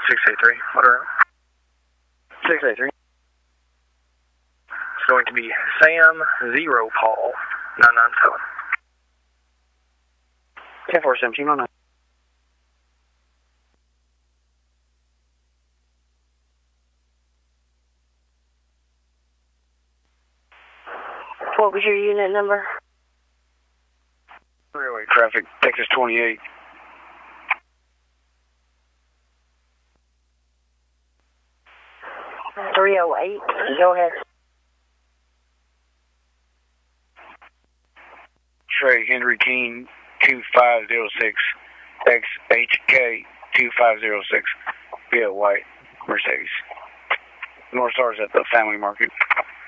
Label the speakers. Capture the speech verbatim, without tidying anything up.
Speaker 1: six eight three, what around?
Speaker 2: six eight three.
Speaker 1: It's going to be Sam Zero Paul nine nine seven.
Speaker 2: ten four seventeen oh nine.
Speaker 3: What was your unit number?
Speaker 2: Freeway traffic, Texas twenty-eight.
Speaker 3: three oh eight. Go ahead.
Speaker 2: Trey Henry King two five zero six X H K two five zero six. Be a white Mercedes. North Star's at the Family Market.